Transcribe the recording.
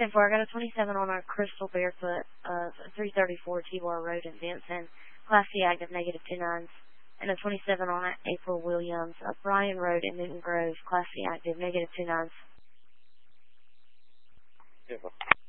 10-4. I got a 27 on a Crystal Barefoot of 334 T-Bar Road in Benson. Class C active, negative 2.9s. And a 27 on April Williams of Bryan Road in Newton Grove. Class C active, negative 2.9s. Yeah.